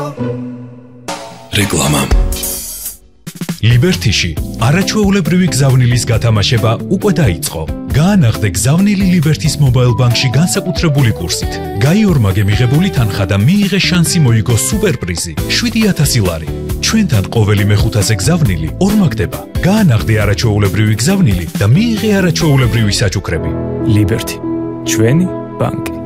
რეკლამა ლიბერტიში არაჩვეულებრივი გზავნილის გათამაშება უკვე დაიწყო. გაანაღდე გზავნილი ლიბერტის მობაილ ბანკში განსაკუთრებული კურსით. გაიორმაგე მიღებული თანხა და მიიღე შანსი მოიგო სუპერპრიზი 7000 ლარი. ჩვენთან ყოველი მეხუთაზე გზავნილი ორმაგდება. გაანაღდე არაჩვეულებრივი გზავნილი და მიიღე არაჩვეულებრივი საჩუქრები. ლიბერტი, ჩვენი ბანკი.